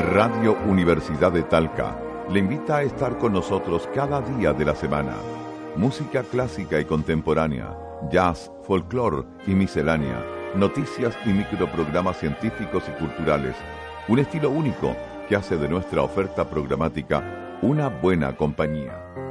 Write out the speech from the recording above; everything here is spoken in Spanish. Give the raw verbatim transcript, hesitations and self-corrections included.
Radio Universidad de Talca le invita a estar con nosotros cada día de la semana. Música clásica y contemporánea, jazz, folclore y miscelánea, noticias y microprogramas científicos y culturales. Un estilo único que hace de nuestra oferta programática una buena compañía.